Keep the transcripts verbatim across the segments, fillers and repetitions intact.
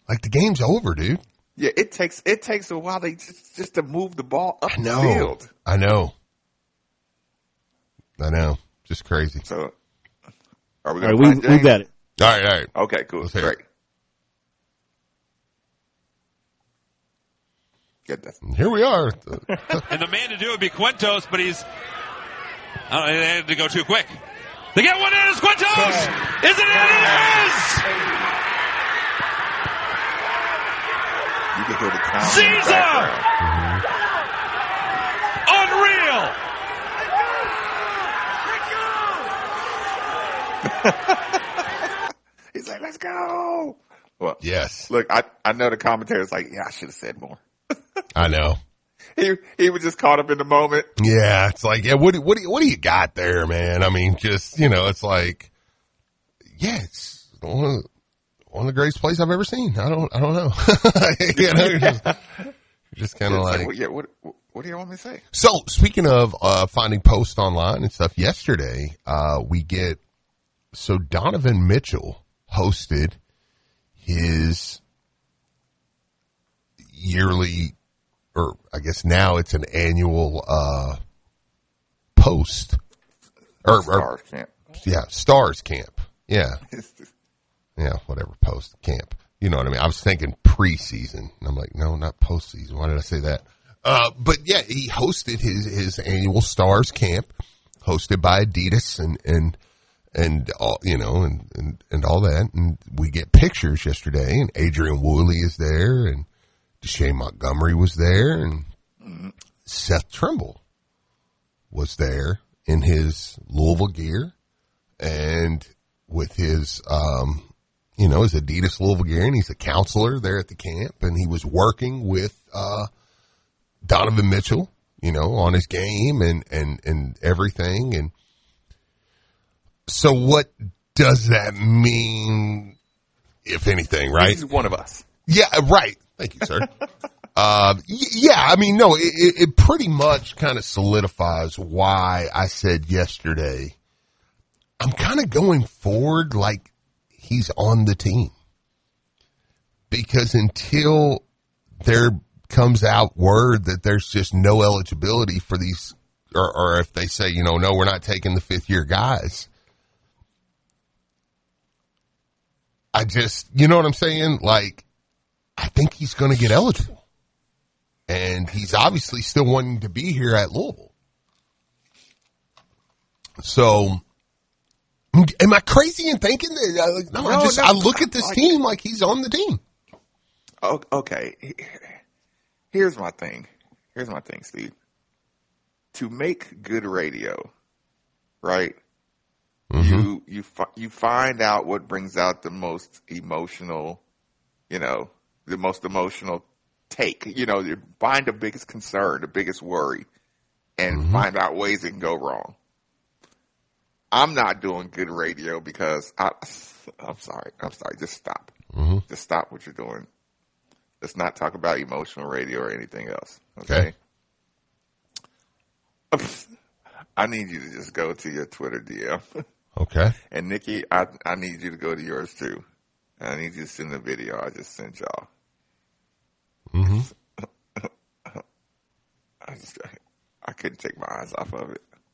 Like the game's over, dude. Yeah, it takes it takes a while they just, just to move the ball up I know. the field. I know. I know. Just crazy. So, are we All going right, to we, we got it. All right, all right. Okay, cool. Let's hear Great. it. Get that. Here we are. And the man to do it would be Quintos, but he's oh, they had to go too quick. They get one in. It's Quintos. Is it in? It is. You can hear the count. Caesar! Unreal! He's like, let's go. Well, Yes. look, I, I know the commentator's like, yeah, I should have said more. I know. He he was just caught up in the moment. Yeah, it's like, yeah, what do, what do you, what do you got there, man? I mean, just, you know, it's like, yeah, it's one of, one of the greatest plays I've ever seen. I don't, I don't know. you know, just, just kind of It's like, like, well, yeah, what what do you want me to say? so speaking of, uh, finding posts online and stuff, yesterday, uh, we get, so Donovan Mitchell hosted his yearly, or I guess now it's an annual, uh, post or, or Stars camp. yeah, Stars Camp. Yeah. Yeah, whatever, post camp. You know what I mean? I was thinking preseason. I'm like, no, not postseason. Why did I say that? Uh, but yeah, he hosted his, his annual Stars Camp, hosted by Adidas and, and, and all, you know, and, and, and all that. And we get pictures yesterday, and Adrian Woolley is there, and Deshaun Montgomery was there, and mm-hmm. Seth Trimble was there in his Louisville gear and with his, um, you know, his Adidas Louisville gear, and he's a counselor there at the camp, and he was working with, uh, Donovan Mitchell, you know, on his game and, and, and everything. And so what does that mean, if anything, right? He's one of us. Yeah, right. Thank you, sir. uh, y- yeah, I mean, no, it, it pretty much kind of solidifies why I said yesterday, I'm kind of going forward like he's on the team. Because until there comes out word that there's just no eligibility for these, or, or if they say, you know, no, we're not taking the fifth year guys. I just, you know what I'm saying? Like, I think he's going to get eligible. And he's obviously still wanting to be here at Louisville. So, am I crazy in thinking that? No, No, I just, no, I look at this like, team like he's on the team. Oh, okay. Here's my thing. Here's my thing, Steve. To make good radio, right? Mm-hmm. You you fi- you find out what brings out the most emotional, you know, the most emotional take. You know, you find the biggest concern, the biggest worry, and mm-hmm. find out ways it can go wrong. I'm not doing good radio because I. I'm sorry. I'm sorry. Just stop. Mm-hmm. Just stop what you're doing. Let's not talk about emotional radio or anything else. Okay. okay. I need you to just go to your Twitter D M. Okay. And Nikki, I I need you to go to yours too. And I need you to send the video I just sent y'all. Mm-hmm. I just I couldn't take my eyes off of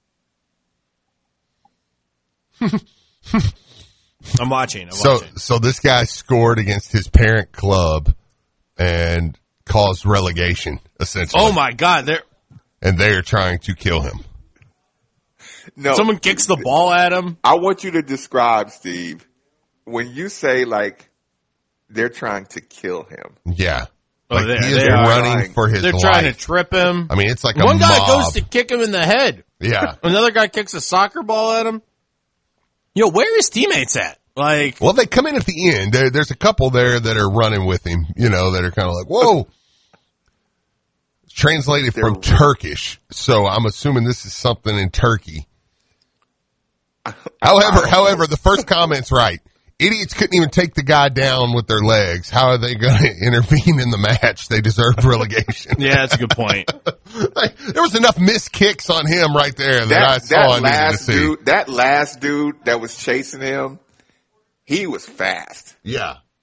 it. I'm watching. I'm so watching. so this guy scored against his parent club and caused relegation, essentially. Oh my God! They're and they are trying to kill him. No, someone kicks the ball at him. I want you to describe, Steve, when you say like they're trying to kill him. Yeah, Oh, like they- he is they are running trying- for his They're life. trying to trip him. I mean, it's like a One guy mob. goes to kick him in the head. Yeah. Another guy kicks a soccer ball at him. Yo, where are his teammates at? Like, Well, they come in at the end. There, there's a couple there that are running with him, you know, that are kind of like, whoa. It's translated from They're- Turkish, so I'm assuming this is something in Turkey. However, however, the first comment's right. Idiots couldn't even take the guy down with their legs. How are they going to intervene in the match? They deserve relegation. yeah, that's a good point. Like, there was enough missed kicks on him right there that, That I saw I that needed to last see. dude, that last dude that was chasing him, he was fast. Yeah.